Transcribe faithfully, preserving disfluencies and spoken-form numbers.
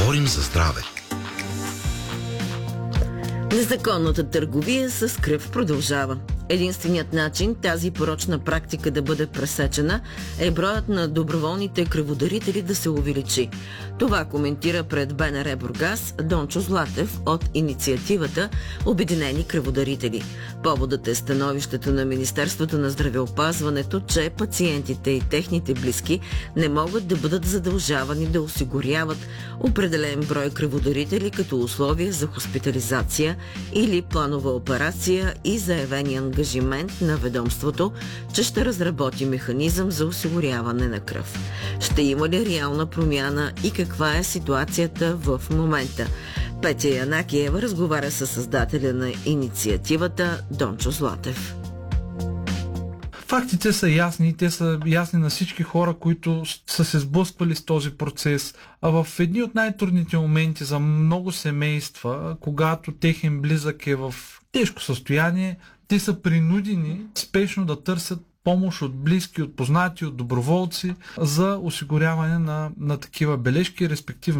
Говорим за здраве. Незаконната търговия с кръв продължава. Единственият начин тази порочна практика да бъде пресечена е броят на доброволните кръводарители да се увеличи. Това коментира пред БНР Бургас Дончо Златев от инициативата Обединени кръводарители. Поводът е становището на Министерството на здравеопазването, че пациентите и техните близки не могат да бъдат задължавани да осигуряват определен брой кръводарители като условие за хоспитализация или планова операция и заявени ангажимент на ведомството, че ще разработи механизъм за осигуряване на кръв. Ще има ли реална промяна и каква е ситуацията в момента? Петя Янакиева разговаря с създателя на инициативата Дончо Златев. Фактите са ясни и те са ясни на всички хора, които са се сблъсквали с този процес. А в едни от най-трудните моменти за много семейства, когато техен близък е в тежко състояние, те са принудени спешно да търсят помощ от близки, от познати, от доброволци за осигуряване на, на такива бележки, респективно